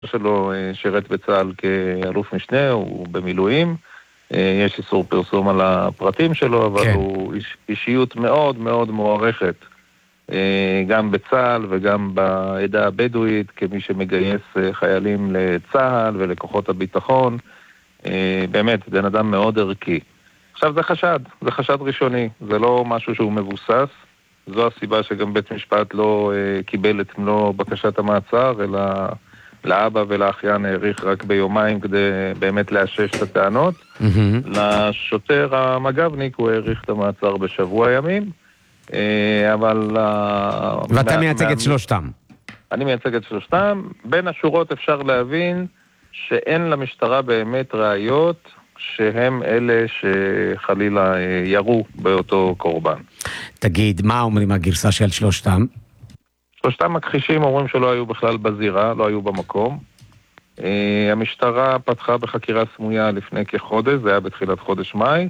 שלו שירת בצה"ל כאלוף משנה, הוא במילואים, יש איסור פרסום על הפרטים שלו, אבל כן. הוא אישיות מאוד מאוד מוערכת, גם בצה"ל וגם בעדה הבדואית, כמי שמגייס חיילים לצה"ל ולכוחות הביטחון, באמת, בן אדם מאוד ערכי. עכשיו זה חשד ראשוני, זה לא משהו שהוא מבוסס, זו הסיבה שגם בית משפט לא קיבל את מלוא בקשת המעצר, אלא לאבא ולאחיין העריך רק ביומיים כדי באמת לאשש את הטענות. לשוטר המג"בניק הוא העריך את המעצר בשבוע ימים, אבל... ואתה מייצג את שלושתם. אני מייצג את שלושתם. בין השורות אפשר להבין שאין למשטרה באמת ראיות שהם אלה שחלילה ירו באותו קורבן. תגיד, מה אומרים הגרסה של שלושתם? שלושתם מכחישים, אומרים שלא היו בכלל בזירה, לא היו במקום. המשטרה פתחה בחקירה סמויה לפני כחודש, זה היה בתחילת חודש מאי,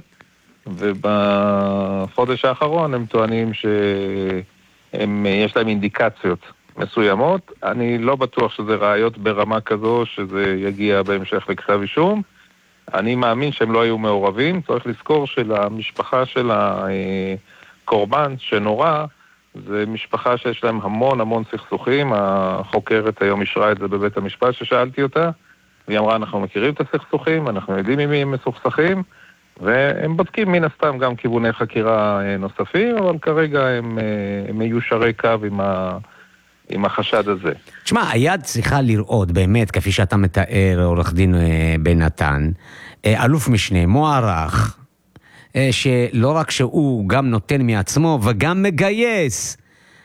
ובחודש האחרון הם טוענים שיש להם אינדיקציות מסוימות. אני לא בטוח שזה ראיות ברמה כזו שזה יגיע בהמשך לכתב אישום. אני מאמין שהם לא היו מעורבים. צריך לזכור שלמשפחה של הקורבן שנורא, זה משפחה שיש להם המון סכסוכים. החוקרת היום אישרה את זה בבית המשפט ששאלתי אותה, והיא אמרה, אנחנו מכירים את הסכסוכים, אנחנו יודעים עם מי הם מסוכסכים, והם בודקים מן הסתם גם כיווני חקירה נוספים, אבל כרגע הם מיושרי קו עם החשד הזה. תשמע, היד צריכה לראות באמת, כפי שאתה מתאר, עורך דין בן נתן, אלוף משנה, מוערך, שלא רק שהוא גם נותן מעצמו וגם מגייס.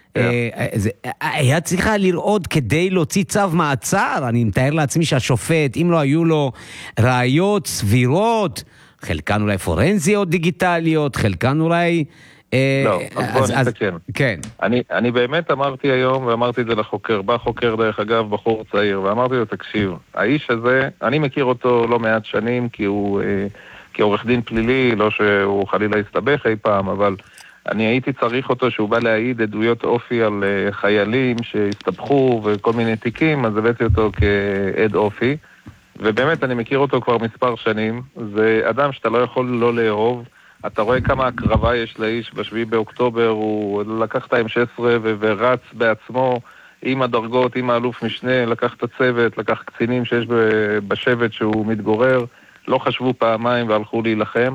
היה צריכה לראות כדי להוציא צו מעצר. אני מתאר לעצמי שהשופט, אם לא היו לו ראיות סבירות, חלקן אולי פורנזיות דיגיטליות, חלקן אולי... לא, אז בוא נתקן. כן. אני באמת אמרתי היום, ואמרתי את זה לחוקר, בא חוקר דרך אגב, בחור צעיר, ואמרתי לו, תקשיב, האיש הזה, אני מכיר אותו לא מעט שנים, כי הוא כעורך דין פלילי, לא שהוא חלילה הסתבך אי פעם, אבל אני הייתי צריך אותו שהוא בא להעיד עדויות אופי על חיילים שהסתבכו וכל מיני תיקים, אז הבאתי אותו כעד אופי, ובאמת אני מכיר אותו כבר מספר שנים. זה אדם שאתה לא יכול לא לאהוב. אתה רואה כמה הקרבה יש לאיש. בשביעי באוקטובר הוא לקח את ה-M16 ורץ בעצמו עם הדרגות, עם האלוף משנה, לקח את הצוות, לקח קצינים שיש בשבט שהוא מתגורר, לא חשבו פעמיים והלכו להילחם.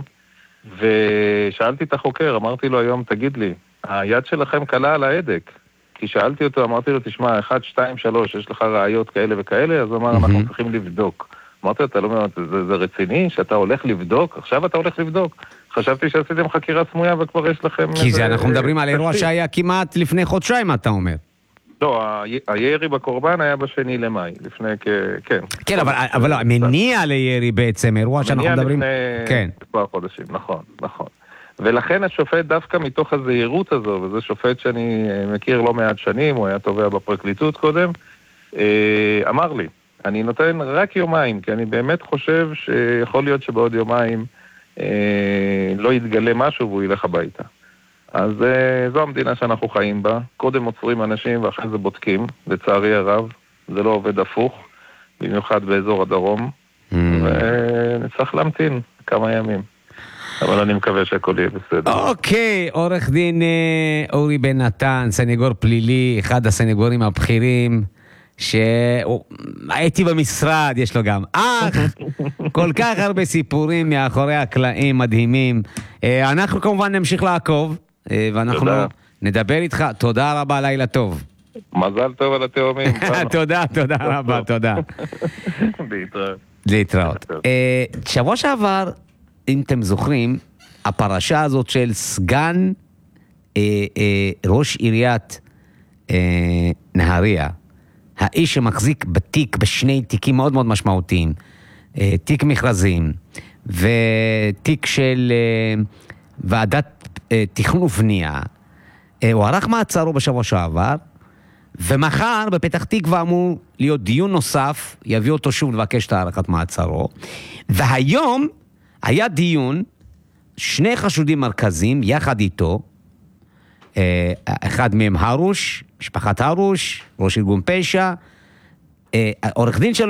ושאלתי את החוקר, אמרתי לו היום, תגיד לי, היד שלכם קלה על ההדק. כי שאלתי אותו, אמרתי לו, תשמע, 1, 2, 3, יש לך ראיות כאלה וכאלה, אז הוא אמר, אנחנו צריכים לבדוק. אמרתי, אתה לא אומר, זה רציני שאתה הולך לבדוק? עכשיו אתה הולך לבדוק. חשבתי שעשיתם חקירה סמויה וכבר יש לכם... כי זה אנחנו מדברים על אירוע שהיה כמעט לפני חודשיים, אתה אומר. לא, הירי בקורבן היה בשני למאי, לפני כן. כן, אבל לא, מניע לירי בעצם, אירוע שאנחנו מדברים... מניע לפני כמה חודשים, נכון. ולכן השופט דווקא מתוך הזהירות הזו, וזה שופט שאני מכיר לא מעט שנים, הוא היה תובע בפרקליטות קודם, אמר לי, אני נותן רק יומיים, כי אני באמת חושב שיכול להיות שבעוד יומיים לא יתגלה משהו והוא ילך הביתה. אז זו המדינה שאנחנו חיים בה. קודם עוצרים אנשים ואחרי זה בודקים, לצערי הרב. זה לא עובד הפוך, במיוחד באזור הדרום. ונצטרך להמתין כמה ימים. אבל אני מקווה שהכל יהיה בסדר. אוקיי, עורך דין אורי בן נתן, סניגור פלילי, אחד הסניגורים הבכירים, שהייתי במשרד, יש לו גם כל כך הרבה סיפורים מאחורי הקלעים מדהימים. אנחנו כמובן נמשיך לעקוב, ואנחנו נדבר איתך. תודה רבה, לילה טוב. מזל טוב על התאומים. תודה רבה, תודה. להתראות. שבוע שעבר, אם אתם זוכרים, הפרשה הזאת של סגן ראש עיריית נהריה, האיש שמחזיק בתיק, בשני תיקים מאוד מאוד משמעותיים, תיק מכרזים ותיק של ועדת תכנון ובנייה, הוא ערך מעצרו בשבוע שעבר, ומחר בפתח תקווה אמור להיות דיון נוסף, יביא אותו שוב לבקש את הערכת מעצרו, והיום היה דיון, שני חשודים מרכזיים יחד איתו, אחד מהם הרוש, משפחת הרוש, ראש ארגון פשע, עורך דין שלו